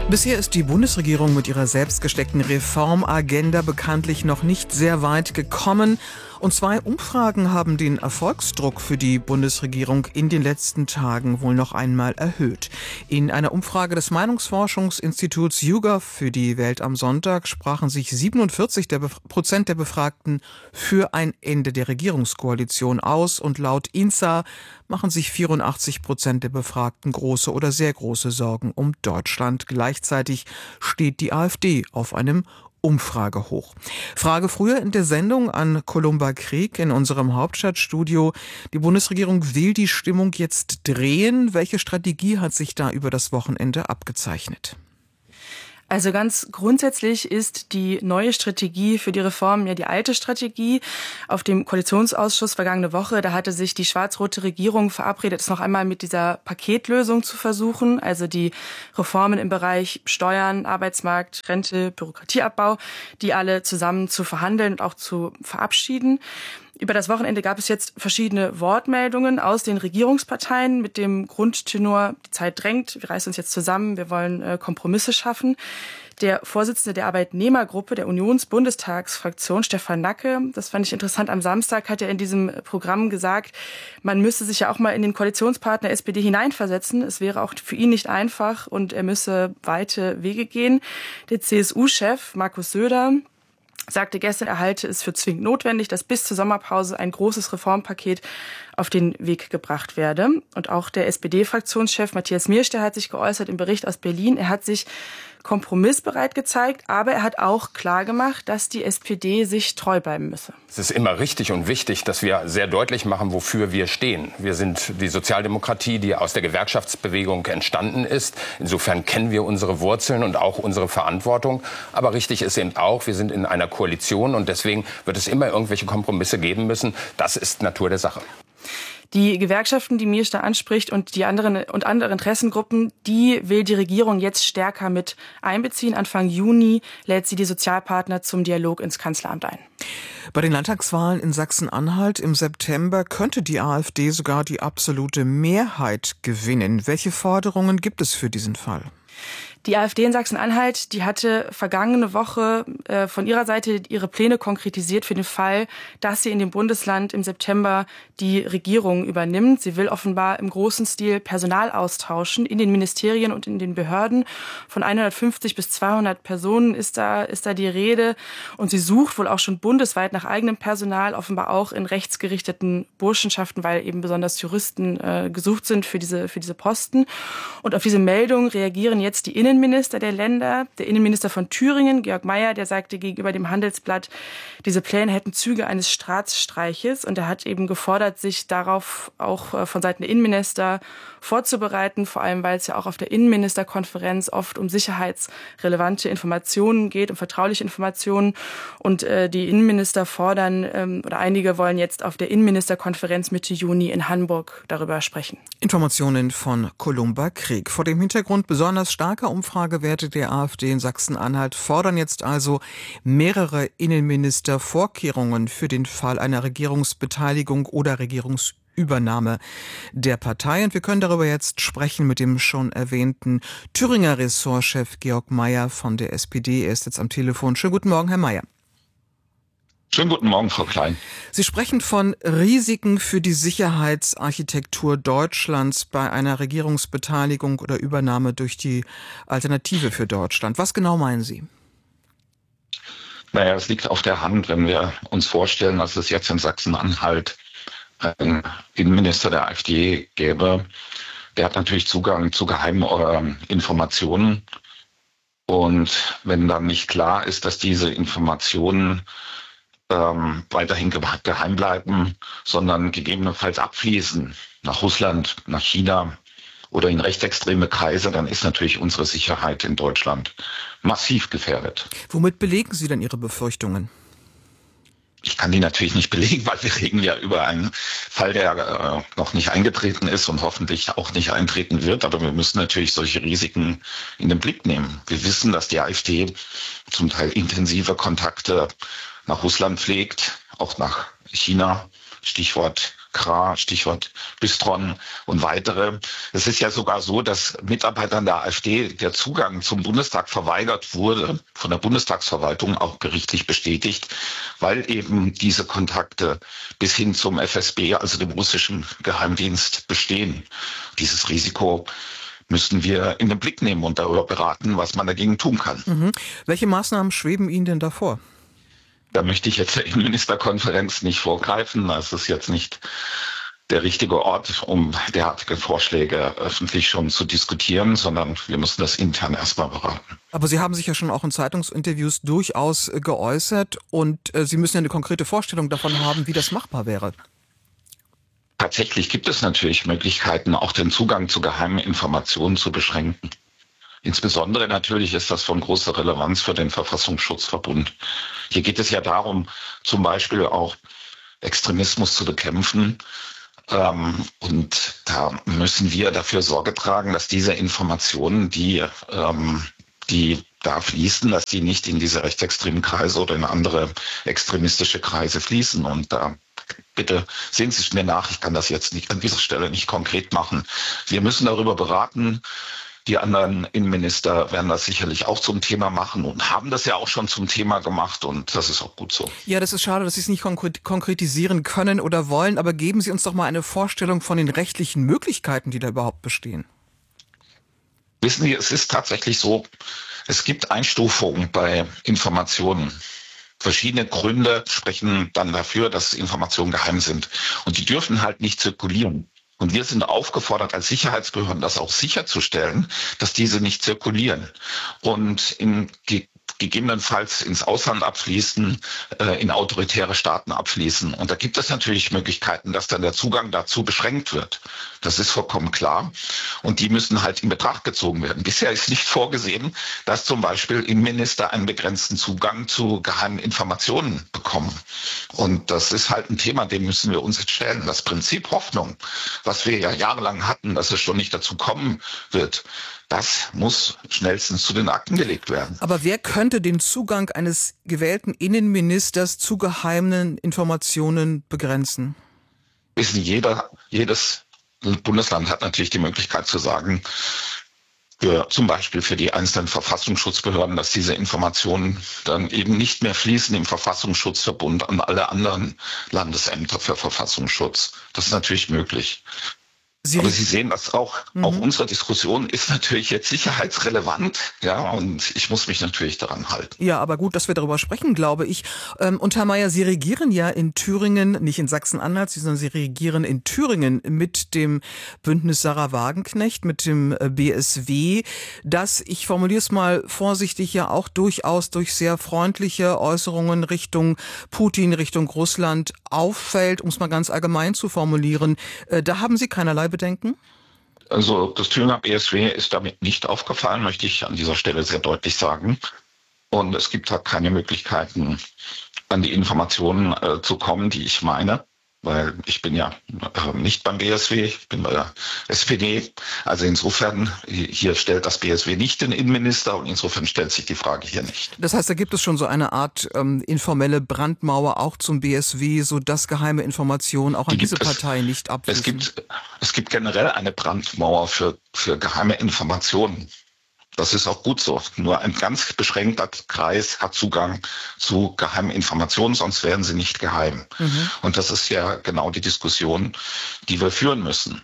Bisher ist die Bundesregierung mit ihrer selbst gesteckten Reformagenda bekanntlich noch nicht sehr weit gekommen. Und 2 Umfragen haben den Erfolgsdruck für die Bundesregierung in den letzten Tagen wohl noch einmal erhöht. In einer Umfrage des Meinungsforschungsinstituts YouGov für die Welt am Sonntag sprachen sich 47% der Befragten für ein Ende der Regierungskoalition aus. Und laut INSA machen sich 84% der Befragten große oder sehr große Sorgen um Deutschland. Gleichzeitig steht die AfD auf einem Umfragehoch. Frage früher in der Sendung an Columba Krieg in unserem Hauptstadtstudio. Die Bundesregierung will die Stimmung jetzt drehen. Welche Strategie hat sich da über das Wochenende abgezeichnet? Also ganz grundsätzlich ist die neue Strategie für die Reform ja die alte Strategie. Auf dem Koalitionsausschuss vergangene Woche, da hatte sich die schwarz-rote Regierung verabredet, es noch einmal mit dieser Paketlösung zu versuchen. Also die Reformen im Bereich Steuern, Arbeitsmarkt, Rente, Bürokratieabbau, die alle zusammen zu verhandeln und auch zu verabschieden. Über das Wochenende gab es jetzt verschiedene Wortmeldungen aus den Regierungsparteien mit dem Grundtenor, die Zeit drängt, wir reißen uns jetzt zusammen, wir wollen Kompromisse schaffen. Der Vorsitzende der Arbeitnehmergruppe der Unionsbundestagsfraktion, Stefan Nacke, das fand ich interessant, am Samstag hat er in diesem Programm gesagt, man müsse sich ja auch mal in den Koalitionspartner SPD hineinversetzen. Es wäre auch für ihn nicht einfach und er müsse weite Wege gehen. Der CSU-Chef Markus Söder sagte gestern, er halte es für zwingend notwendig, dass bis zur Sommerpause ein großes Reformpaket auf den Weg gebracht werde. Und auch der SPD-Fraktionschef Matthias Miersch, der hat sich geäußert im Bericht aus Berlin. Er hat sich kompromissbereit gezeigt, aber er hat auch klargemacht, dass die SPD sich treu bleiben müsse. Es ist immer richtig und wichtig, dass wir sehr deutlich machen, wofür wir stehen. Wir sind die Sozialdemokratie, die aus der Gewerkschaftsbewegung entstanden ist. Insofern kennen wir unsere Wurzeln und auch unsere Verantwortung. Aber richtig ist eben auch, wir sind in einer Koalition und deswegen wird es immer irgendwelche Kompromisse geben müssen. Das ist Natur der Sache. Die Gewerkschaften, die Miersch da anspricht und die anderen Interessengruppen, die will die Regierung jetzt stärker mit einbeziehen. Anfang Juni lädt sie die Sozialpartner zum Dialog ins Kanzleramt ein. Bei den Landtagswahlen in Sachsen-Anhalt im September könnte die AfD sogar die absolute Mehrheit gewinnen. Welche Forderungen gibt es für diesen Fall? Die AfD in Sachsen-Anhalt, die hatte vergangene Woche von ihrer Seite ihre Pläne konkretisiert für den Fall, dass sie in dem Bundesland im September die Regierung übernimmt. Sie will offenbar im großen Stil Personal austauschen in den Ministerien und in den Behörden. Von 150 bis 200 Personen ist da die Rede. Und sie sucht wohl auch schon bundesweit nach eigenem Personal, offenbar auch in rechtsgerichteten Burschenschaften, weil eben besonders Juristen gesucht sind für diese Posten. Und auf diese Meldung reagieren jetzt die Innenminister der Länder. Der Innenminister von Thüringen, Georg Mayer, der sagte gegenüber dem Handelsblatt, diese Pläne hätten Züge eines Staatsstreiches. Und er hat eben gefordert, sich darauf auch von Seiten der Innenminister vorzubereiten, vor allem weil es ja auch auf der Innenministerkonferenz oft um sicherheitsrelevante Informationen geht, um vertrauliche Informationen. Und die Innenminister fordern, oder einige wollen jetzt auf der Innenministerkonferenz Mitte Juni in Hamburg darüber sprechen. Informationen von Columba Krieg. Vor dem Hintergrund besonders starker Umfragewerte der AfD in Sachsen-Anhalt fordern jetzt also mehrere Innenminister Vorkehrungen für den Fall einer Regierungsbeteiligung oder Regierungsübernahme der Partei. Und wir können darüber jetzt sprechen mit dem schon erwähnten Thüringer Ressortchef Georg Mayer von der SPD. Er ist jetzt am Telefon. Schönen guten Morgen, Herr Mayer. Schönen guten Morgen, Frau Klein. Sie sprechen von Risiken für die Sicherheitsarchitektur Deutschlands bei einer Regierungsbeteiligung oder Übernahme durch die Alternative für Deutschland. Was genau meinen Sie? Naja, es liegt auf der Hand, wenn wir uns vorstellen, dass es jetzt in Sachsen-Anhalt einen Innenminister der AfD gäbe. Der hat natürlich Zugang zu geheimen Informationen. Und wenn dann nicht klar ist, dass diese Informationen weiterhin geheim bleiben, sondern gegebenenfalls abfließen nach Russland, nach China oder in rechtsextreme Kreise, dann ist natürlich unsere Sicherheit in Deutschland massiv gefährdet. Womit belegen Sie denn Ihre Befürchtungen? Ich kann die natürlich nicht belegen, weil wir reden ja über einen Fall, der noch nicht eingetreten ist und hoffentlich auch nicht eintreten wird. Aber wir müssen natürlich solche Risiken in den Blick nehmen. Wir wissen, dass die AfD zum Teil intensive Kontakte nach Russland pflegt, auch nach China, Stichwort Krah, Stichwort Bistron und weitere. Es ist ja sogar so, dass Mitarbeitern der AfD der Zugang zum Bundestag verweigert wurde, von der Bundestagsverwaltung auch gerichtlich bestätigt, weil eben diese Kontakte bis hin zum FSB, also dem russischen Geheimdienst, bestehen. Dieses Risiko müssen wir in den Blick nehmen und darüber beraten, was man dagegen tun kann. Mhm. Welche Maßnahmen schweben Ihnen denn davor? Da möchte ich jetzt der Innenministerkonferenz nicht vorgreifen. Das ist jetzt nicht der richtige Ort, um derartige Vorschläge öffentlich schon zu diskutieren, sondern wir müssen das intern erstmal beraten. Aber Sie haben sich ja schon auch in Zeitungsinterviews durchaus geäußert und Sie müssen ja eine konkrete Vorstellung davon haben, wie das machbar wäre. Tatsächlich gibt es natürlich Möglichkeiten, auch den Zugang zu geheimen Informationen zu beschränken. Insbesondere natürlich ist das von großer Relevanz für den Verfassungsschutzverbund. Hier geht es ja darum, zum Beispiel auch Extremismus zu bekämpfen. Und da müssen wir dafür Sorge tragen, dass diese Informationen, die da fließen, dass die nicht in diese rechtsextremen Kreise oder in andere extremistische Kreise fließen. Und da bitte sehen Sie es mir nach, ich kann das jetzt nicht an dieser Stelle nicht konkret machen. Wir müssen darüber beraten. Die anderen Innenminister werden das sicherlich auch zum Thema machen und haben das ja auch schon zum Thema gemacht und das ist auch gut so. Ja, das ist schade, dass Sie es nicht konkretisieren können oder wollen, aber geben Sie uns doch mal eine Vorstellung von den rechtlichen Möglichkeiten, die da überhaupt bestehen. Wissen Sie, es ist tatsächlich so, es gibt Einstufungen bei Informationen. Verschiedene Gründe sprechen dann dafür, dass Informationen geheim sind und die dürfen halt nicht zirkulieren. Und wir sind aufgefordert, als Sicherheitsbehörden das auch sicherzustellen, dass diese nicht zirkulieren und gegebenenfalls ins Ausland abfließen, in autoritäre Staaten abfließen. Und da gibt es natürlich Möglichkeiten, dass dann der Zugang dazu beschränkt wird. Das ist vollkommen klar. Und die müssen halt in Betracht gezogen werden. Bisher ist nicht vorgesehen, dass zum Beispiel Innenminister einen begrenzten Zugang zu geheimen Informationen bekommen. Und das ist halt ein Thema, dem müssen wir uns jetzt stellen. Das Prinzip Hoffnung, was wir ja jahrelang hatten, dass es schon nicht dazu kommen wird, das muss schnellstens zu den Akten gelegt werden. Aber wer könnte den Zugang eines gewählten Innenministers zu geheimen Informationen begrenzen? Wissen jedes Bundesland hat natürlich die Möglichkeit zu sagen, zum Beispiel für die einzelnen Verfassungsschutzbehörden, dass diese Informationen dann eben nicht mehr fließen im Verfassungsschutzverbund an alle anderen Landesämter für Verfassungsschutz. Das ist natürlich möglich. Aber Sie sehen das auch. Auch unsere Diskussion ist natürlich jetzt sicherheitsrelevant, ja, und ich muss mich natürlich daran halten. Ja, aber gut, dass wir darüber sprechen, glaube ich. Und Herr Mayer, Sie regieren ja in Thüringen, nicht in Sachsen-Anhalt, sondern Sie regieren in Thüringen mit dem Bündnis Sarah Wagenknecht, mit dem BSW, das, ich formuliere es mal vorsichtig, ja auch durchaus durch sehr freundliche Äußerungen Richtung Putin, Richtung Russland auffällt, um es mal ganz allgemein zu formulieren. Da haben Sie keinerlei Bedenken? Also das Thüringer BSW ist damit nicht aufgefallen, möchte ich an dieser Stelle sehr deutlich sagen. Und es gibt halt keine Möglichkeiten, an die Informationen zu kommen, die ich meine. Weil ich bin ja nicht beim BSW, ich bin bei der SPD. Also insofern, hier stellt das BSW nicht den Innenminister und insofern stellt sich die Frage hier nicht. Das heißt, da gibt es schon so eine Art informelle Brandmauer auch zum BSW, sodass geheime Informationen auch an diese Partei nicht abfließen. Es gibt generell eine Brandmauer für geheime Informationen. Das ist auch gut so. Nur ein ganz beschränkter Kreis hat Zugang zu geheimen Informationen, sonst wären sie nicht geheim. Und das ist ja genau die Diskussion, die wir führen müssen.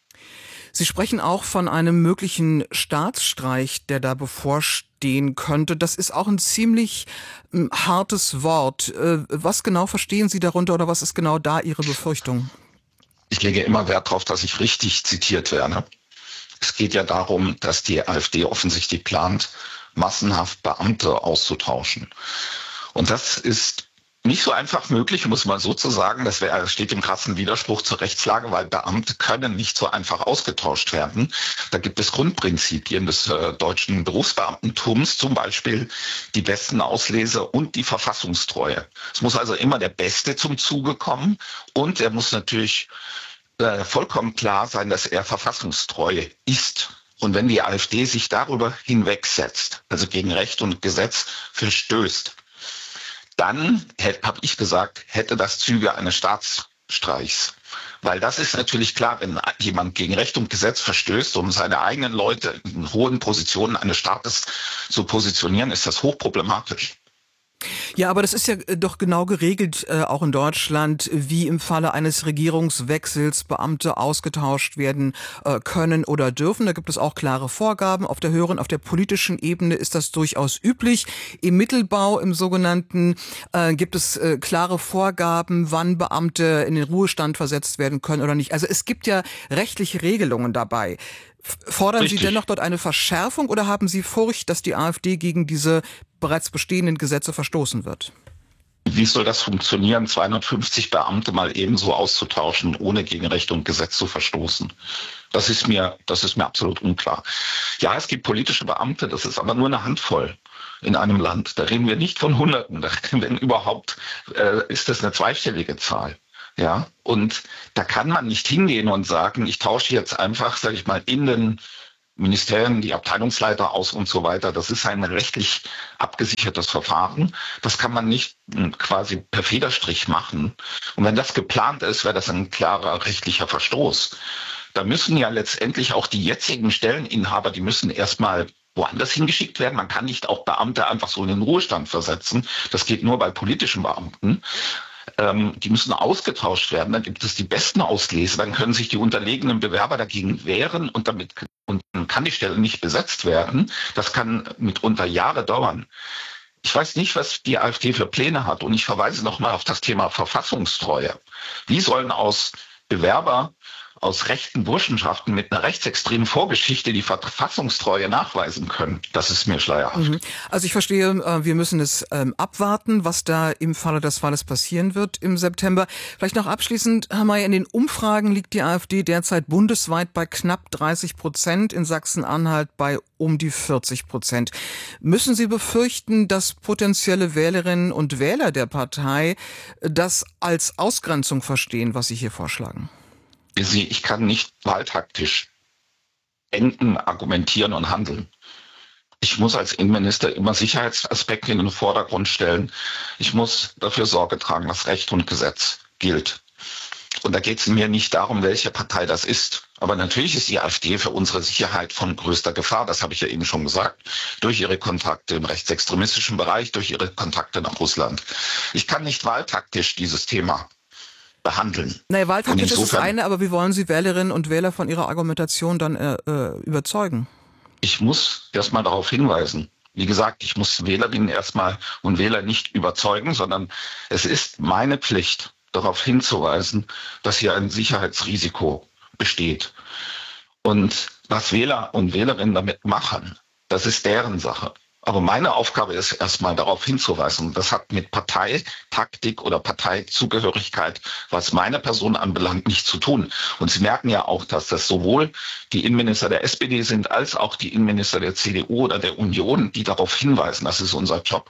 Sie sprechen auch von einem möglichen Staatsstreich, der da bevorstehen könnte. Das ist auch ein ziemlich hartes Wort. Was genau verstehen Sie darunter oder was ist genau da Ihre Befürchtung? Ich lege immer Wert darauf, dass ich richtig zitiert werde. Es geht ja darum, dass die AfD offensichtlich plant, massenhaft Beamte auszutauschen. Und das ist nicht so einfach möglich, muss man so zu sagen. Das steht im krassen Widerspruch zur Rechtslage, weil Beamte können nicht so einfach ausgetauscht werden. Da gibt es Grundprinzipien des deutschen Berufsbeamtentums, zum Beispiel die besten Auslese und die Verfassungstreue. Es muss also immer der Beste zum Zuge kommen und er muss natürlich vollkommen klar sein, dass er verfassungstreu ist. Und wenn die AfD sich darüber hinwegsetzt, also gegen Recht und Gesetz verstößt, dann, habe ich gesagt, hätte das Züge eines Staatsstreichs. Weil das ist natürlich klar, wenn jemand gegen Recht und Gesetz verstößt, um seine eigenen Leute in hohen Positionen eines Staates zu positionieren, ist das hochproblematisch. Ja, aber das ist ja doch genau geregelt, auch in Deutschland, wie im Falle eines Regierungswechsels Beamte ausgetauscht werden können oder dürfen. Da gibt es auch klare Vorgaben. Auf der höheren, auf der politischen Ebene ist das durchaus üblich. Im Mittelbau, im sogenannten, gibt es klare Vorgaben, wann Beamte in den Ruhestand versetzt werden können oder nicht. Also es gibt ja rechtliche Regelungen dabei. Fordern Richtig. Sie dennoch dort eine Verschärfung oder haben Sie Furcht, dass die AfD gegen diese bereits bestehenden Gesetze verstoßen wird? Wie soll das funktionieren, 250 Beamte mal ebenso auszutauschen, ohne gegen Recht und Gesetz zu verstoßen? Das ist mir absolut unklar. Ja, es gibt politische Beamte, das ist aber nur eine Handvoll in einem Land. Da reden wir nicht von Hunderten, wenn überhaupt, ist das eine zweistellige Zahl. Ja, und da kann man nicht hingehen und sagen, ich tausche jetzt einfach, sage ich mal, in den Ministerien die Abteilungsleiter aus und so weiter. Das ist ein rechtlich abgesichertes Verfahren. Das kann man nicht quasi per Federstrich machen. Und wenn das geplant ist, wäre das ein klarer rechtlicher Verstoß. Da müssen ja letztendlich auch die jetzigen Stelleninhaber, die müssen erstmal woanders hingeschickt werden. Man kann nicht auch Beamte einfach so in den Ruhestand versetzen. Das geht nur bei politischen Beamten. Die müssen ausgetauscht werden. Dann gibt es die besten Ausleser. Dann können sich die unterlegenen Bewerber dagegen wehren und dann kann die Stelle nicht besetzt werden. Das kann mitunter Jahre dauern. Ich weiß nicht, was die AfD für Pläne hat. Und ich verweise nochmal auf das Thema Verfassungstreue. Wie sollen aus Bewerber aus rechten Burschenschaften mit einer rechtsextremen Vorgeschichte die Verfassungstreue nachweisen können? Das ist mir schleierhaft. Also ich verstehe, wir müssen es abwarten, was da im Falle des Falles passieren wird im September. Vielleicht noch abschließend, Herr Mayer, in den Umfragen liegt die AfD derzeit bundesweit bei knapp 30%, in Sachsen-Anhalt bei um die 40%. Müssen Sie befürchten, dass potenzielle Wählerinnen und Wähler der Partei das als Ausgrenzung verstehen, was Sie hier vorschlagen? Ich kann nicht wahltaktisch denken, argumentieren und handeln. Ich muss als Innenminister immer Sicherheitsaspekte in den Vordergrund stellen. Ich muss dafür Sorge tragen, dass Recht und Gesetz gilt. Und da geht es mir nicht darum, welche Partei das ist. Aber natürlich ist die AfD für unsere Sicherheit von größter Gefahr. Das habe ich ja eben schon gesagt. Durch ihre Kontakte im rechtsextremistischen Bereich, durch ihre Kontakte nach Russland. Ich kann nicht wahltaktisch dieses Thema behandeln. Naja, wahltaktisch ist das eine, aber wie wollen Sie Wählerinnen und Wähler von Ihrer Argumentation dann überzeugen? Ich muss erstmal darauf hinweisen. Wie gesagt, ich muss Wählerinnen erstmal und Wähler nicht überzeugen, sondern es ist meine Pflicht, darauf hinzuweisen, dass hier ein Sicherheitsrisiko besteht. Und was Wähler und Wählerinnen damit machen, das ist deren Sache. Aber meine Aufgabe ist erstmal darauf hinzuweisen. Das hat mit Parteitaktik oder Parteizugehörigkeit, was meine Person anbelangt, nichts zu tun. Und Sie merken ja auch, dass das sowohl die Innenminister der SPD sind, als auch die Innenminister der CDU oder der Union, die darauf hinweisen. Das ist unser Job.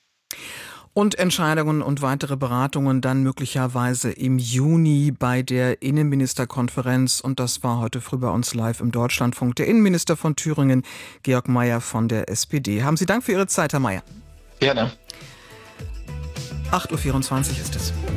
Und Entscheidungen und weitere Beratungen dann möglicherweise im Juni bei der Innenministerkonferenz. Und das war heute früh bei uns live im Deutschlandfunk der Innenminister von Thüringen, Georg Mayer von der SPD. Haben Sie Dank für Ihre Zeit, Herr Mayer. Gerne. 8:24 Uhr ist es.